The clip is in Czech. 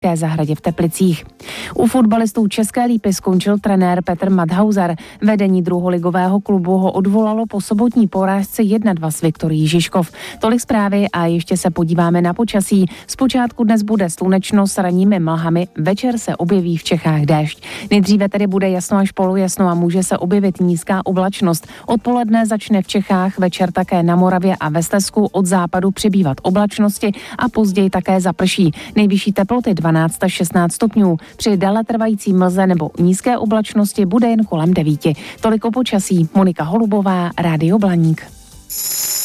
v zahradě v Teplicích. U fotbalistů České Lípy skončil trenér Petr Madhauser. Vedení druholigového klubu ho odvolalo po sobotní porážce 1-2 s Viktorií Žižkov. Tolik zprávy a ještě se podíváme na počasí. Zpočátku dnes bude slunečno s ranními mlhami, večer se objeví v Čechách déšť. Nejdříve tedy bude jasno až polojasno a může se objevit nízká oblačnost. Odpoledne začne v Čechách, večer také na Moravě a ve Slezsku od západu přibývat oblačnosti a později také zaprší. Nejvyšší teploty 12 až 16 stupňů. Při déletrvající mlze nebo nízké oblačnosti bude jen kolem 9. Tolik o počasí. Monika Holubová, Rádio Blaník.